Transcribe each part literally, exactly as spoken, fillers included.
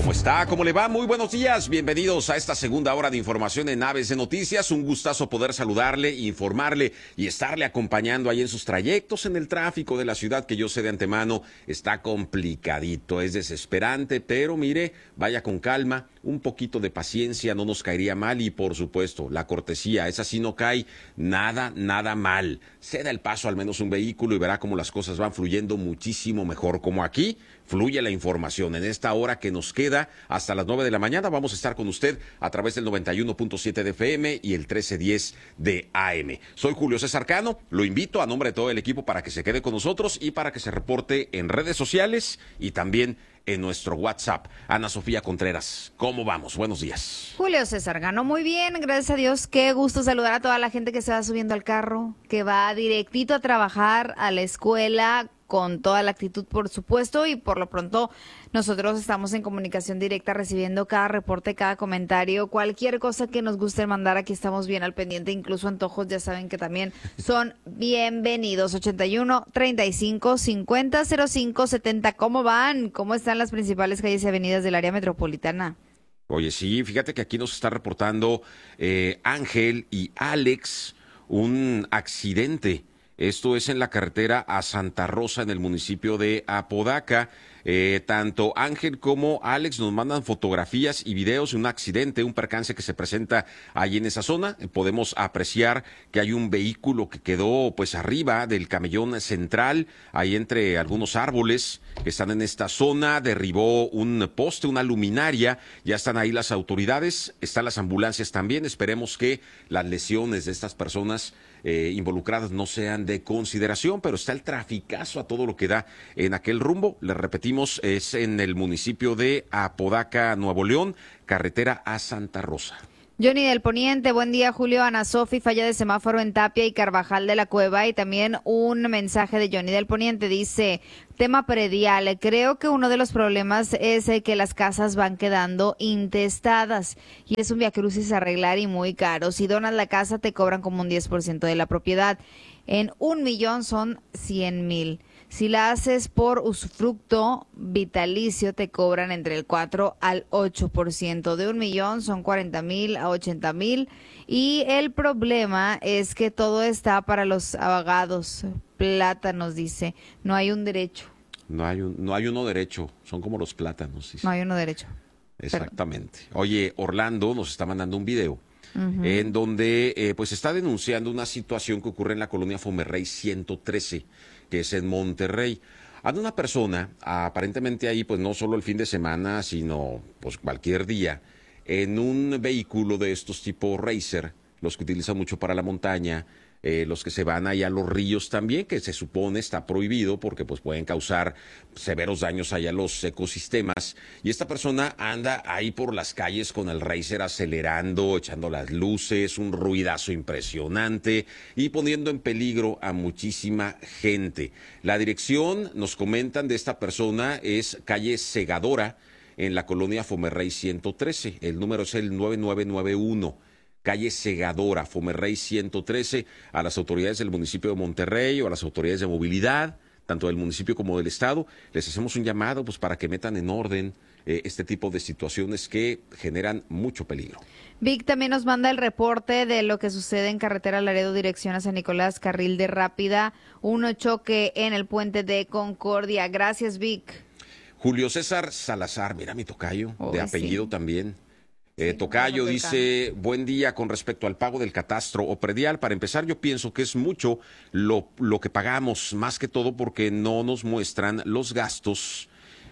¿Cómo está? ¿Cómo le va? Muy buenos días. Bienvenidos a esta segunda hora de información en Naves de Noticias. Un gustazo poder saludarle, informarle y estarle acompañando ahí en sus trayectos en el tráfico de la ciudad, que yo sé de antemano está complicadito, es desesperante, pero mire, vaya con calma, un poquito de paciencia no nos caería mal y por supuesto la cortesía, esa sí no cae nada, nada mal. Ceda el paso al menos un vehículo y verá cómo las cosas van fluyendo muchísimo mejor, como aquí fluye la información. En esta hora que nos queda hasta las nueve de la mañana vamos a estar con usted a través del noventa y uno punto siete de F M y el trece diez de A M. Soy Julio César Cano, lo invito a nombre de todo el equipo para que se quede con nosotros y para que se reporte en redes sociales y también en nuestro WhatsApp. Ana Sofía Contreras, ¿cómo vamos? Buenos días. Julio César Cano, muy bien, gracias a Dios. Qué gusto saludar a toda la gente que se va subiendo al carro, que va directito a trabajar, a la escuela, con toda la actitud, por supuesto, y por lo pronto nosotros estamos en comunicación directa recibiendo cada reporte, cada comentario, cualquier cosa que nos guste mandar, aquí estamos bien al pendiente, incluso antojos, ya saben que también son bienvenidos. ochenta y uno, treinta y cinco, cincuenta, cero cinco, setenta, ¿cómo van? ¿Cómo están las principales calles y avenidas del área metropolitana? Oye, sí, fíjate que aquí nos está reportando eh, Ángel y Alex un accidente. Esto es en la carretera a Santa Rosa, en el municipio de Apodaca. Eh, tanto Ángel como Alex nos mandan fotografías y videos de un accidente, un percance que se presenta ahí en esa zona. Eh, podemos apreciar que hay un vehículo que quedó pues arriba del camellón central, ahí entre algunos árboles que están en esta zona. Derribó un poste, una luminaria. Ya están ahí las autoridades, están las ambulancias también. Esperemos que las lesiones de estas personas Eh, involucradas no sean de consideración, pero está el traficazo a todo lo que da en aquel rumbo. Les repetimos, es en el municipio de Apodaca, Nuevo León, carretera a Santa Rosa. Johnny del Poniente, buen día, Julio. Ana Sofi, falla de semáforo en Tapia y Carvajal de la Cueva. Y también un mensaje de Johnny del Poniente, dice, tema predial, creo que uno de los problemas es eh, que las casas van quedando intestadas y es un viacrucis arreglar y muy caro. Si donas la casa te cobran como un diez por ciento de la propiedad. En un millón son cien mil. Si la haces por usufructo vitalicio, te cobran entre el cuatro al ocho por ciento. De un millón son cuarenta mil a ochenta mil. Y el problema es que todo está para los abogados. Plátanos, dice. No hay un derecho. No hay, un, no hay uno derecho. Son como los plátanos. Dice. No hay uno derecho. Exactamente. Perdón. Oye, Orlando nos está mandando un video. Uh-huh. En donde eh, pues está denunciando una situación que ocurre en la colonia Fomerrey ciento trece, que es en Monterrey. Anda una persona, aparentemente ahí, pues no solo el fin de semana, sino pues cualquier día, en un vehículo de estos tipo Racer, los que utilizan mucho para la montaña, eh, los que se van ahí a los ríos también, que se supone está prohibido porque pues pueden causar severos daños allá a los ecosistemas. Y esta persona anda ahí por las calles con el Racer acelerando, echando las luces, un ruidazo impresionante y poniendo en peligro a muchísima gente. La dirección, nos comentan, de esta persona es calle Segadora, en la colonia Fomerrey ciento trece. El número es el nueve nueve nueve uno. Calle Segadora, Fomerrey ciento trece, a las autoridades del municipio de Monterrey o a las autoridades de movilidad, tanto del municipio como del estado, les hacemos un llamado pues para que metan en orden eh, este tipo de situaciones que generan mucho peligro. Vic también nos manda el reporte de lo que sucede en carretera Laredo, dirección a San Nicolás, carril de rápida, un choque en el puente de Concordia. Gracias, Vic. Julio César Salazar, mira mi tocayo, oh, de apellido sí. también. Eh, Sí, Tocayo dice, buen día, con respecto al pago del catastro o predial. Para empezar, yo pienso que es mucho lo, lo que pagamos, más que todo porque no nos muestran los gastos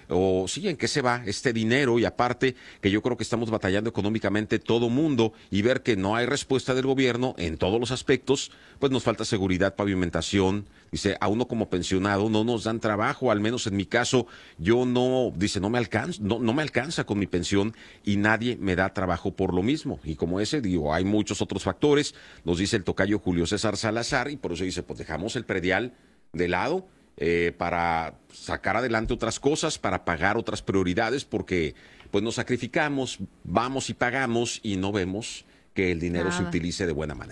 o sí, en qué se va este dinero, y aparte que yo creo que estamos batallando económicamente todo mundo, y ver que no hay respuesta del gobierno en todos los aspectos, pues nos falta seguridad, pavimentación. Dice, a uno como pensionado no nos dan trabajo, al menos en mi caso, yo no, dice, no me alcanza, no, no me alcanza con mi pensión y nadie me da trabajo por lo mismo. Y como ese, digo, hay muchos otros factores, nos dice el tocayo Julio César Salazar, y por eso dice, pues dejamos el predial de lado, Eh, para sacar adelante otras cosas, para pagar otras prioridades, porque pues nos sacrificamos, vamos y pagamos y no vemos que el dinero Nada. se utilice de buena manera.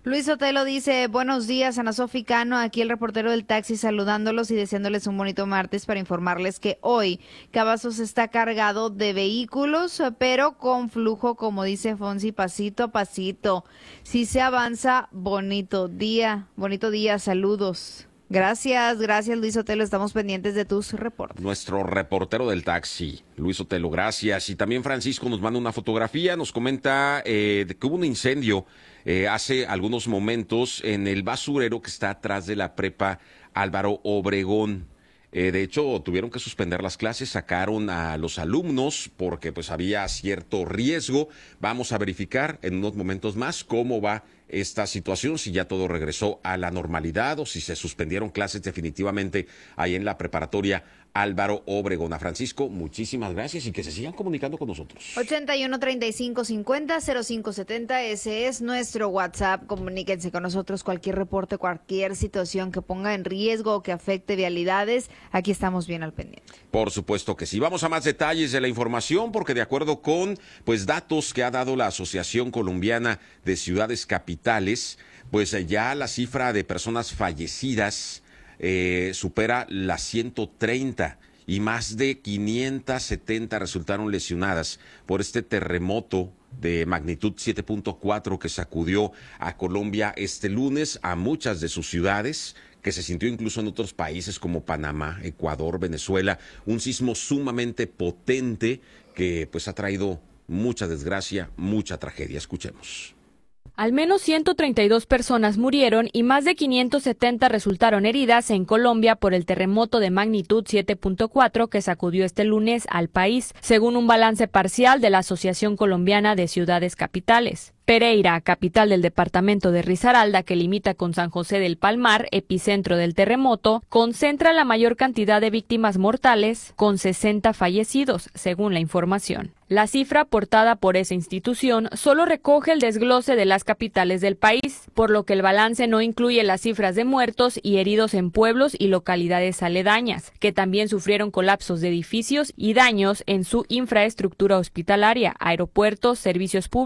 Luis Otelo dice, buenos días, Ana Sofi Cano, aquí el reportero del taxi saludándolos y deseándoles un bonito martes para informarles que hoy Cavazos está cargado de vehículos, pero con flujo, como dice Fonsi, pasito a pasito. Si se avanza, bonito día, bonito día, saludos. Gracias, gracias Luis Otelo, estamos pendientes de tus reportes. Nuestro reportero del taxi, Luis Otelo, gracias. Y también Francisco nos manda una fotografía, nos comenta eh, de que hubo un incendio eh, hace algunos momentos en el basurero que está atrás de la prepa Álvaro Obregón. Eh, de hecho, tuvieron que suspender las clases, sacaron a los alumnos porque pues había cierto riesgo. Vamos a verificar en unos momentos más cómo va esta situación, si ya todo regresó a la normalidad o si se suspendieron clases definitivamente ahí en la preparatoria Álvaro Obregón. A Francisco, muchísimas gracias y que se sigan comunicando con nosotros. ochenta y uno, treinta y cinco, cincuenta, cero cinco setenta, ese es nuestro WhatsApp. Comuníquense con nosotros, cualquier reporte, cualquier situación que ponga en riesgo o que afecte vialidades, aquí estamos bien al pendiente. Por supuesto que sí. Vamos a más detalles de la información porque de acuerdo con pues datos que ha dado la Asociación Colombiana de Ciudades Capitales, pues ya la cifra de personas fallecidas eh, supera las ciento treinta y más de quinientas setenta resultaron lesionadas por este terremoto de magnitud siete punto cuatro que sacudió a Colombia este lunes, a muchas de sus ciudades, que se sintió incluso en otros países como Panamá, Ecuador, Venezuela, un sismo sumamente potente que pues ha traído mucha desgracia, mucha tragedia. Escuchemos. Al menos ciento treinta y dos personas murieron y más de quinientas setenta resultaron heridas en Colombia por el terremoto de magnitud siete punto cuatro que sacudió este lunes al país, según un balance parcial de la Asociación Colombiana de Ciudades Capitales. Pereira, capital del departamento de Risaralda, que limita con San José del Palmar, epicentro del terremoto, concentra la mayor cantidad de víctimas mortales, con sesenta fallecidos, según la información. La cifra aportada por esa institución solo recoge el desglose de las capitales del país, por lo que el balance no incluye las cifras de muertos y heridos en pueblos y localidades aledañas, que también sufrieron colapsos de edificios y daños en su infraestructura hospitalaria, aeropuertos, servicios públicos,